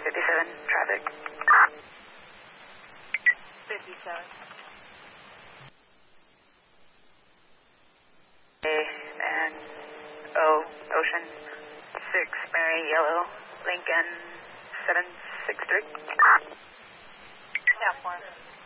57 traffic. 57. And Ocean 6, Mary Yellow, Lincoln 763. Yeah, 4.